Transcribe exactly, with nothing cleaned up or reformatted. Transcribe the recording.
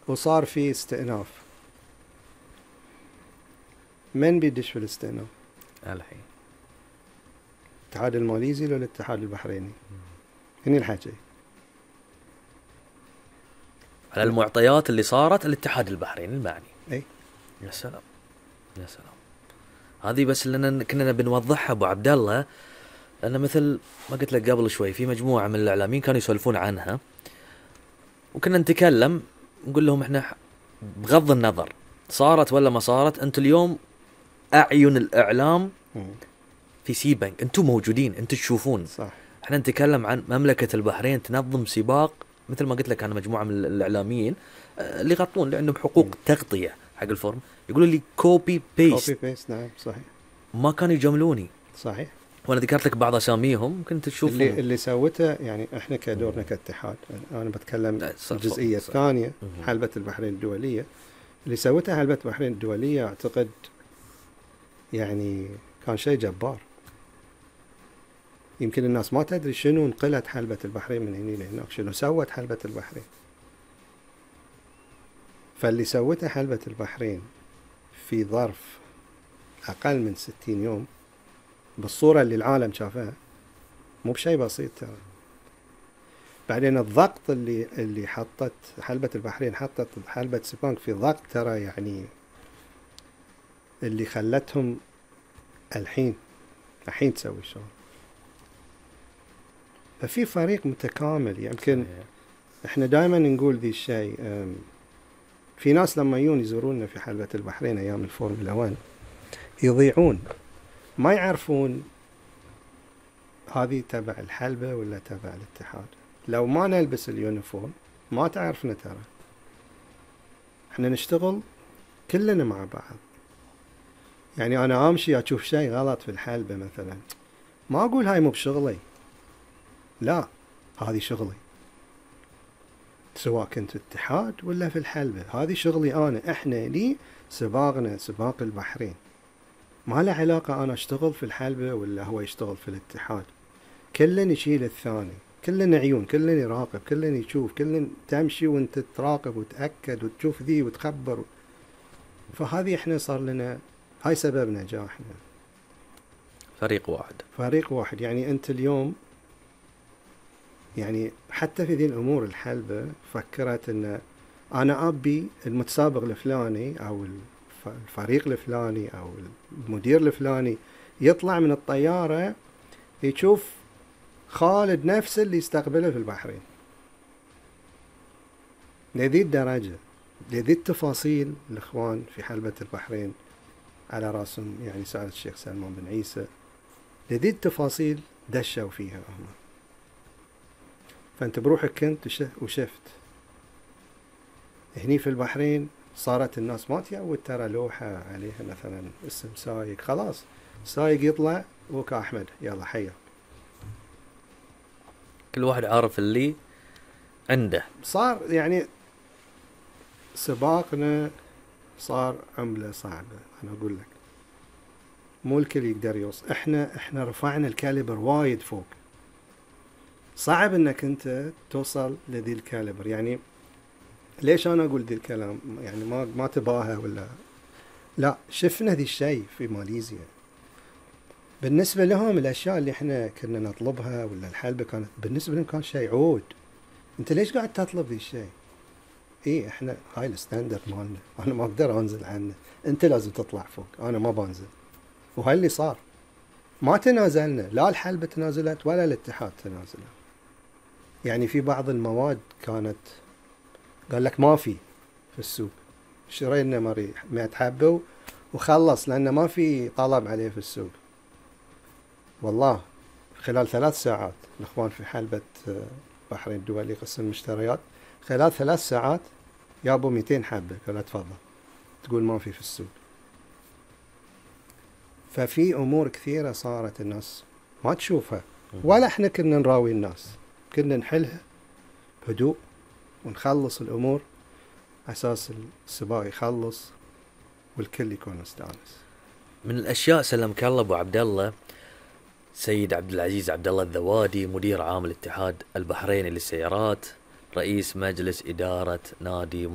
وصار في استئناف. من بيدش في الاستئناف الحين؟ الاتحاد الماليزي ولا الاتحاد البحريني؟ هني الحكي على المعطيات اللي صارت الاتحاد البحريني المعني. اي يا سلام يا سلام. هذه بس لنا كنا نبي نوضحها ابو عبد الله، لان مثل ما قلت لك قبل شوي في مجموعه من الاعلاميين كانوا يسولفون عنها، وكنا نتكلم نقول لهم احنا بغض النظر صارت ولا ما صارت، انتم اليوم اعين الاعلام في سي بنك، انتم موجودين، انتم تشوفون. صح. احنا نتكلم عن مملكه البحرين تنظم سباق، مثل ما قلت لك انا مجموعه من الاعلاميين اللي يغطون اللي عندهم حقوق تغطيه حق الفورم يقولوا لي كوبي بيست. كوبي بيست نعم صحيح. ما كانوا يجاملوني. صحيح. وانا ذكرت لك بعض اساميهم كنت تشوف اللي, اللي سوته يعني احنا كدورنا كاتحاد، انا بتكلم الجزئيه الثانيه حلبة البحرين الدوليه. اللي سوته حلبة البحرين الدوليه اعتقد يعني كان شيء جبار. يمكن الناس ما تدري شنو انقلت حلبة البحرين من هنا لهناك، شنو سوت حلبة البحرين. فاللي سوته حلبة البحرين في ظرف أقل من ستين يوم بالصورة اللي العالم شافها مو بشيء بسيط ترى. بعدين الضغط اللي اللي حطت حلبة البحرين، حطت حلبة سيبانك في ضغط ترى يعني اللي خلتهم الحين الحين تسوي الشغل. ففي فريق متكامل. يمكن يعني احنا دائما نقول ذي الشيء، في ناس لما يجون يزورونا في حلبة البحرين ايام الفورمولا واحد يضيعون، ما يعرفون هذه تبع الحلبة ولا تبع الاتحاد. لو ما نلبس اليونيفورم ما تعرفنا ترى. احنا نشتغل كلنا مع بعض. يعني انا امشي اشوف شيء غلط في الحلبة مثلا، ما اقول هاي مو بشغلي، لا هذه شغلي، سواء كنت اتحاد ولا في الحلبة هذه شغلي انا. احنا لي سباقنا سباق البحرين، ما له علاقة انا اشتغل في الحلبة ولا هو يشتغل في الاتحاد. كلنا يشيل الثاني، كلنا عيون، كلنا يراقب، كلنا يشوف، كلنا تمشي وانت تراقب وتأكد وتشوف ذي وتخبر. فهذه احنا صار لنا هاي سبب نجاحنا. فريق واحد فريق واحد. يعني انت اليوم يعني حتى في ذي الامور الحلبة فكرت ان انا ابي المتسابق الفلاني او الفريق الفلاني او المدير الفلاني يطلع من الطيارة يشوف خالد نفس اللي يستقبله في البحرين. لذي الدرجة، لذي التفاصيل الاخوان في حلبة البحرين على راسهم يعني سعادة الشيخ سلمان بن عيسى، لذي التفاصيل دشوا فيها هم. فانت بروحك كنت وشفت هني في البحرين صارت الناس ما تيود ترى لوحة عليها مثلا اسم سايق، خلاص سايق يطلع وكا احمد يلا حيا، كل واحد عارف اللي عنده. صار يعني سباقنا صار عملة صعبة. انا اقول لك مو الكل يقدر يوصل. احنا احنا رفعنا الكاليبر وايد فوق. صعب انك انت توصل لذي الكاليبر. يعني ليش انا اقول ذي الكلام؟ يعني ما ما تباهى ولا لا، شفنا ذي الشيء في ماليزيا. بالنسبة لهم الاشياء اللي احنا كنا نطلبها ولا الحلبة كانت بالنسبة لهم كان شيء عود. انت ليش قاعد تطلب ذي الشيء؟ ايه احنا هاي الستاندرد مالنا، انا ما اقدر انزل عنه، انت لازم تطلع فوق، انا ما بنزل. وهاي اللي صار، ما تنازلنا، لا الحلبة تنازلت ولا الاتحاد تنازل. يعني في بعض المواد كانت قال لك ما في في السوق، شرينا مري مئة حبة وخلص لأنه ما في طلب عليه في السوق. والله خلال ثلاث ساعات الأخوان في حلبة بحرين الدولي قسم المشتريات خلال ثلاث ساعات جابوا مئتين حبة، قال تفضل، تقول ما في في السوق. ففي أمور كثيرة صارت الناس ما تشوفها، ولا احنا كنا نراوي الناس، كنا نحلها بهدوء ونخلص الأمور أساس السباق يخلص والكل يكون مستانس. من الأشياء سلمك الله أبو عبد الله، سيد عبد العزيز عبد الله الذوادي مدير عام الاتحاد البحريني للسيارات، رئيس مجلس إدارة نادي